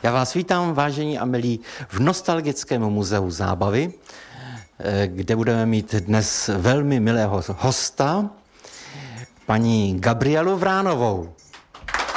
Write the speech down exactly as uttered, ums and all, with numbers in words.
Já vás vítám, vážení a milí, v Nostalgickém muzeu zábavy, kde budeme mít dnes velmi milého hosta, paní Gabrielu Vránovou.